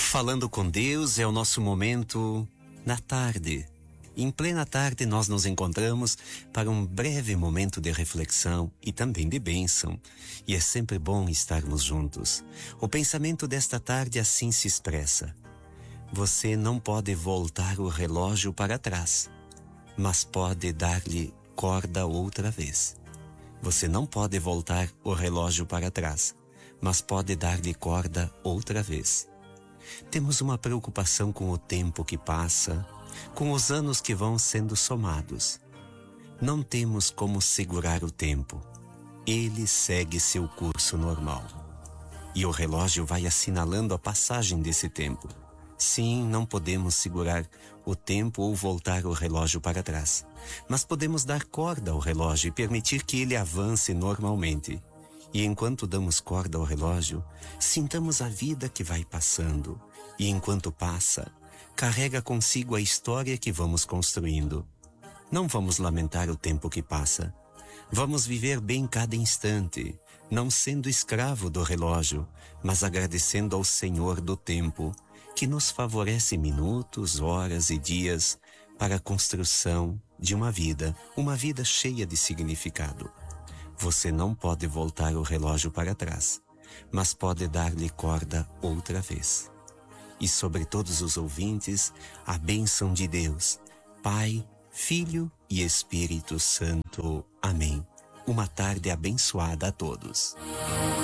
Falando com Deus é o nosso momento na tarde. Em plena tarde nós nos encontramos para um breve momento de reflexão e também de bênção. E é sempre bom estarmos juntos. O pensamento desta tarde assim se expressa: você não pode voltar o relógio para trás, mas pode dar-lhe corda outra vez. Você não pode voltar o relógio para trás, mas pode dar-lhe corda outra vez. Temos uma preocupação com o tempo que passa, com os anos que vão sendo somados. Não temos como segurar o tempo. Ele segue seu curso normal. E o relógio vai assinalando a passagem desse tempo. Sim, não podemos segurar o tempo ou voltar o relógio para trás. Mas podemos dar corda ao relógio e permitir que ele avance normalmente. E enquanto damos corda ao relógio, sintamos a vida que vai passando. E enquanto passa, carrega consigo a história que vamos construindo. Não vamos lamentar o tempo que passa. Vamos viver bem cada instante, não sendo escravo do relógio, mas agradecendo ao Senhor do tempo, que nos favorece minutos, horas e dias para a construção de uma vida cheia de significado. Você não pode voltar o relógio para trás, mas pode dar-lhe corda outra vez. E sobre todos os ouvintes, a bênção de Deus, Pai, Filho e Espírito Santo. Amém. Uma tarde abençoada a todos.